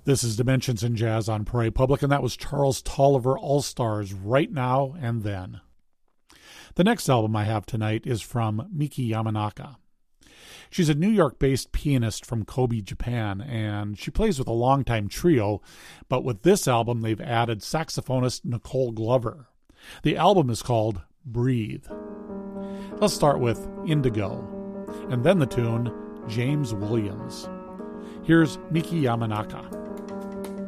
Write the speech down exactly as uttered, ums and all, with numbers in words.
This is Dimensions in Jazz on Prairie Public, and that was Charles Tolliver All-Stars, Right Now and Then. The next album I have tonight is from Miki Yamanaka. She's a New York-based pianist from Kobe, Japan, and she plays with a longtime trio, but with this album they've added saxophonist Nicole Glover. The album is called Breathe. Let's start with Indigo, and then the tune James Williams. Here's Miki Yamanaka.